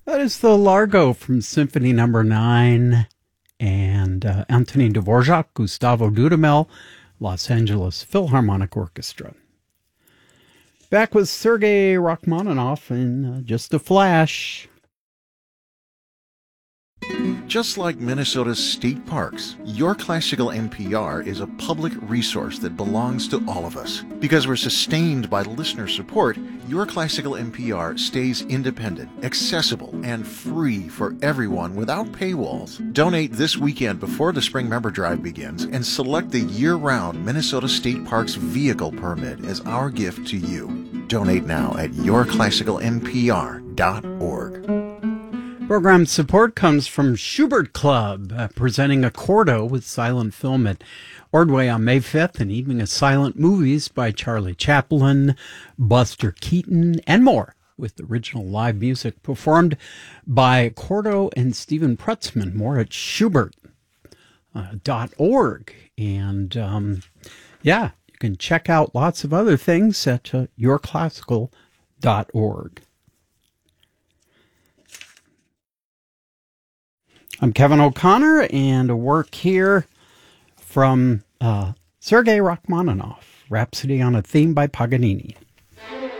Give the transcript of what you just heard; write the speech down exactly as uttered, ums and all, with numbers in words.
That is the Largo from Symphony Number Nine, and uh, Antonin Dvorak, Gustavo Dudamel, Los Angeles Philharmonic Orchestra. Back with Sergei Rachmaninoff in uh, just a flash. Just like Minnesota's state parks, Your Classical N P R is a public resource that belongs to all of us. Because we're sustained by listener support, Your Classical N P R stays independent, accessible, and free for everyone without paywalls. Donate this weekend before the Spring Member Drive begins and select the year-round Minnesota State Parks vehicle permit as our gift to you. Donate now at your classical n p r dot org. Program support comes from Schubert Club, uh, presenting a Cordo with silent film at Ordway on May fifth, an evening of silent movies by Charlie Chaplin, Buster Keaton, and more, with original live music performed by Cordo and Stephen Prutzman. More at schubert dot org. And, um, yeah, you can check out lots of other things at uh, your classical dot org. I'm Kevin O'Connor, and a work here from uh, Sergei Rachmaninoff, Rhapsody on a Theme by Paganini.